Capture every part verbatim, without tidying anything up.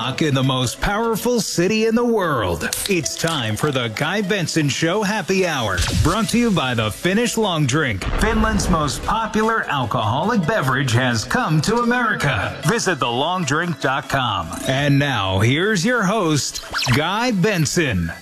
In the most powerful city in the world. It's time for the Guy Benson Show Happy Hour. Brought to you by the Finnish Long Drink. Finland's most popular alcoholic beverage has come to America. Visit the long drink dot com. And now, here's your host, Guy Benson.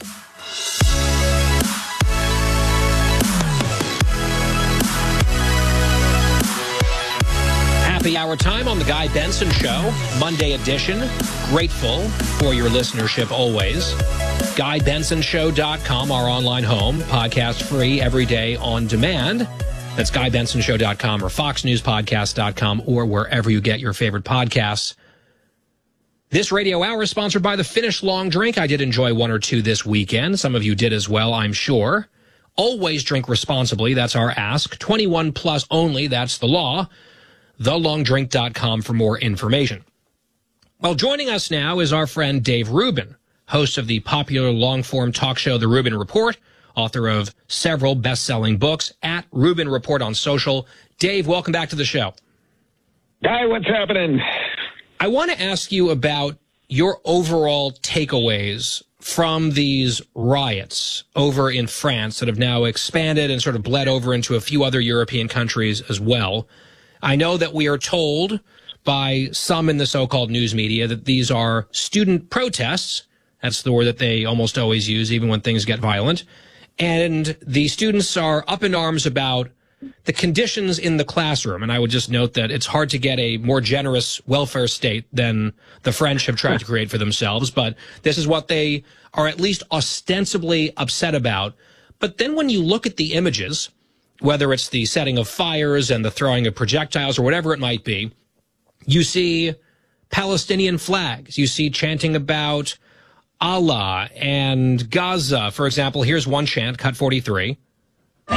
Happy hour time on the Guy Benson Show, Monday edition. Grateful for your listenership always. Guy Benson Show dot com, our online home, podcast free every day on demand. That's Guy Benson Show dot com or Fox News Podcast dot com or wherever you get your favorite podcasts. This radio hour is sponsored by the Finnish Long Drink. I did enjoy one or two this weekend. Some of you did as well, I'm sure. Always drink responsibly. That's our ask. twenty-one plus only. That's the law. the long drink dot com for more information. Well, joining us now is our friend Dave Rubin, host of the popular long-form talk show The Rubin Report, author of several best-selling books, at Rubin Report on social. Dave, welcome back to the show. Guy, what's happening? I want to ask you about your overall takeaways from these riots over in France that have now expanded and sort of bled over into a few other European countries as well. I know that we are told by some in the so-called news media that these are student protests. That's the word that they almost always use, even when things get violent. And the students are up in arms about the conditions in the classroom. And I would just note that it's hard to get a more generous welfare state than the French have tried to create for themselves. But this is what they are at least ostensibly upset about. But then when you look at the images, whether it's the setting of fires and the throwing of projectiles or whatever it might be, you see Palestinian flags. You see chanting about Allah and Gaza. For example, here's one chant, cut forty-three. So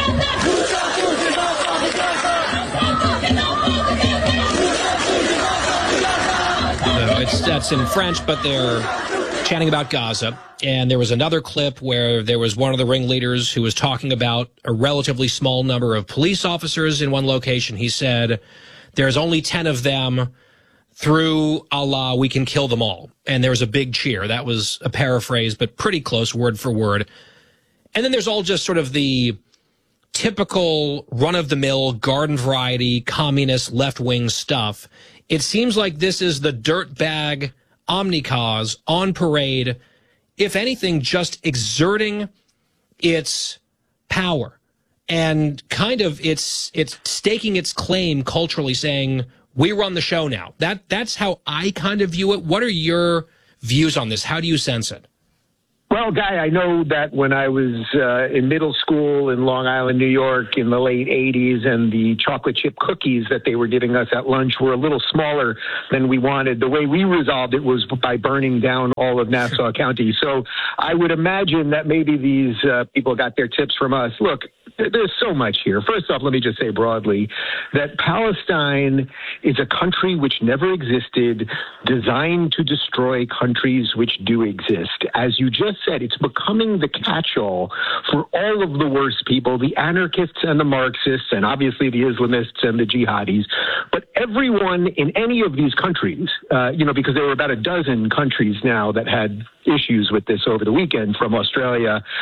it's, that's in French, but they're chanting about Gaza. And there was another clip where there was one of the ringleaders who was talking about a relatively small number of police officers in one location. He said, there's only ten of them. Through Allah, we can kill them all. And there was a big cheer. That was a paraphrase, but pretty close word for word. And then there's all just sort of the typical run-of-the-mill, garden variety, communist, left-wing stuff. It seems like this is the dirtbag omnicause on parade, if anything, just exerting its power and kind of it's it's staking its claim culturally, saying, we run the show now. That That's how I kind of view it. What are your views on this? How do you sense it? Well, Guy, I know that when I was uh, in middle school in Long Island, New York in the late eighties, and the chocolate chip cookies that they were giving us at lunch were a little smaller than we wanted. The way we resolved it was by burning down all of Nassau County. So I would imagine that maybe these uh, people got their tips from us. Look, there's so much here. First off, let me just say broadly that Palestine is a country which never existed, designed to destroy countries which do exist. As you just said, it's becoming the catch-all for all of the worst people, the anarchists and the Marxists, and obviously the Islamists and the jihadis. But everyone in any of these countries, uh, you know, because there were about a dozen countries now that had issues with this over the weekend, from Australia